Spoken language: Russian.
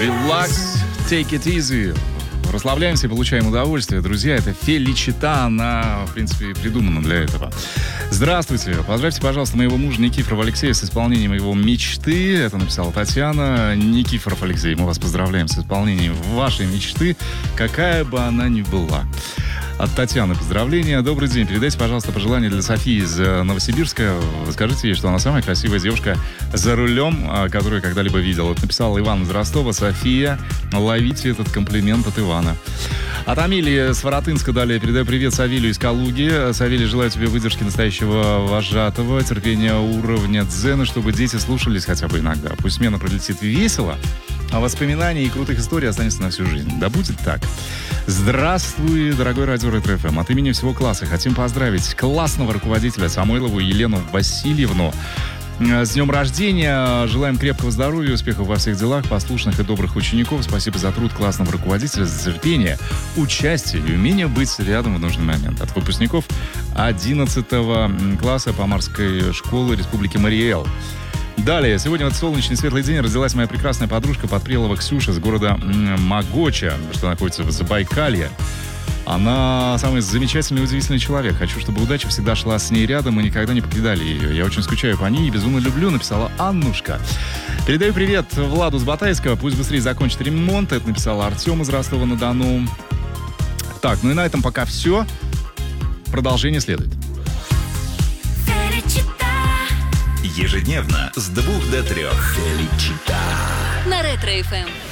Relax, take it easy. Расслабляемся и получаем удовольствие. Друзья, это Феличита, она, в принципе, придумана для этого. Здравствуйте. Поздравьте, пожалуйста, моего мужа Никифорова Алексея с исполнением его мечты. Это написала Татьяна. Никифоров Алексей, мы вас поздравляем с исполнением вашей мечты, какая бы она ни была. От Татьяны поздравления. Добрый день. Передайте, пожалуйста, пожелания для Софии из Новосибирска. Скажите ей, что она самая красивая девушка за рулем, которую я когда-либо видел. Это написал Иван из Ростова. София, ловите этот комплимент от Ивана. От Амелии с Воротынска далее передаю привет Савелию из Калуги. Савелий, желаю тебе выдержки настоящего вожатого, терпения уровня дзена, чтобы дети слушались хотя бы иногда. Пусть смена пролетит весело, а воспоминаний и крутых историй останется на всю жизнь. Да будет так. Здравствуй, дорогой радио Ретро-ФМ. От имени всего класса хотим поздравить классного руководителя Самойлову Елену Васильевну с днем рождения. Желаем крепкого здоровья, успехов во всех делах, послушных и добрых учеников. Спасибо за труд классного руководителя, за терпение, участие и умение быть рядом в нужный момент. От выпускников 11 класса Помарской школы Республики Мариэл. Далее, сегодня в этот солнечный светлый день родилась моя прекрасная подружка Подпрелова Ксюша с города Могоча, что находится в Забайкалье. Она самый замечательный и удивительный человек. Хочу, чтобы удача всегда шла с ней рядом и никогда не покидали ее. Я очень скучаю по ней и безумно люблю, написала Аннушка. Передаю привет Владу с Батайска. Пусть быстрее закончит ремонт. Это написала Артем из Ростова-на-Дону. Так, ну и на этом пока все. Продолжение следует. Ежедневно с 2 до 3. Феличита. На Ретро-ФМ.